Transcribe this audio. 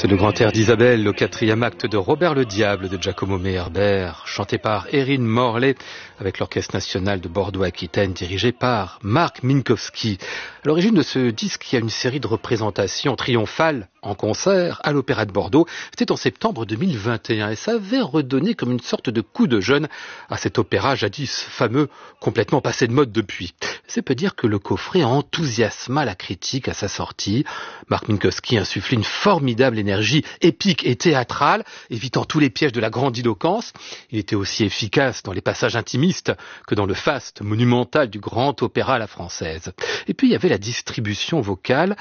C'est le grand air d'Isabelle, le quatrième acte de Robert le Diable de Giacomo Meyerbeer, chanté par Erin Morley avec l'Orchestre National de Bordeaux-Aquitaine, dirigé par Marc Minkowski. À l'origine de ce disque, il y a une série de représentations triomphales en concert à l'Opéra de Bordeaux. C'était en septembre 2021 et ça avait redonné comme une sorte de coup de jeune à cet opéra jadis fameux, complètement passé de mode depuis. C'est peu dire que le coffret enthousiasma la critique à sa sortie. Marc Minkowski insufflait une formidable énergie épique et théâtrale, évitant tous les pièges de la grandiloquence. Il était aussi efficace dans les passages intimistes que dans le faste monumental du grand opéra à la française. Et puis il y avait la distribution vocale